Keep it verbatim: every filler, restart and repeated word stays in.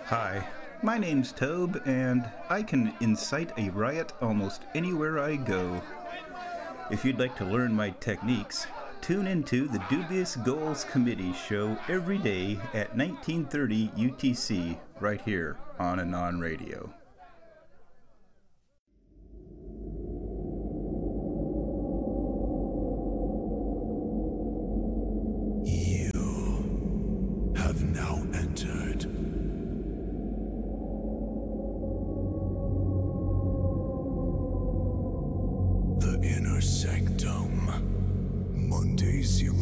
Hi, my name's Tobe, and I can incite a riot almost anywhere I go. If you'd like to learn my techniques, tune into the Dubious Goals Committee show every day at nineteen thirty U T C, right here on Anon Radio. You have now entered the Inner Sanctum. Mondays you